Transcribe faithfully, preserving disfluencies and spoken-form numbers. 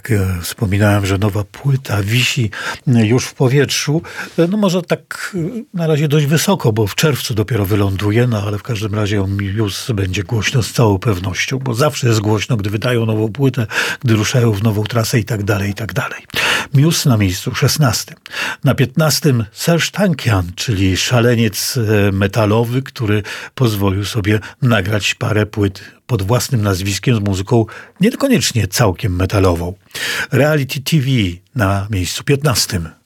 tak, wspominałem, że nowa płyta wisi już w powietrzu. No może tak na razie dość wysoko, bo w czerwcu dopiero wyląduje, no ale w każdym razie o Muse będzie głośno z całą pewnością, bo zawsze jest głośno, gdy wydają nową płytę, gdy ruszają w nową trasę i tak dalej, i tak dalej. Muse na miejscu szesnastym. Na piętnastym Serge Tankian, czyli szaleniec metalowy, który pozwolił sobie nagrać parę płyt pod własnym nazwiskiem z muzyką niekoniecznie całkiem metalową. Reality T V na miejscu piętnastym.